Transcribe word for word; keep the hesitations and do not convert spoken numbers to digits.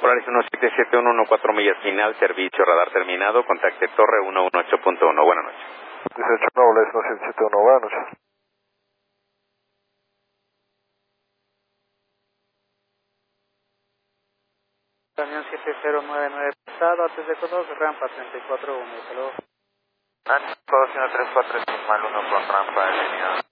Polaris uno siete siete uno uno cuatro millas final, servicio, radar terminado, contacte torre uno uno ocho punto uno. Buenas noches. dieciocho Nobles uno siete siete uno, buenas noches. Camión siete cero nueve nueve pesado, antes de conocer, rampa treinta y cuatro uno, saludos. Ah, todo uno tres cuatro decimal uno con rampa, línea.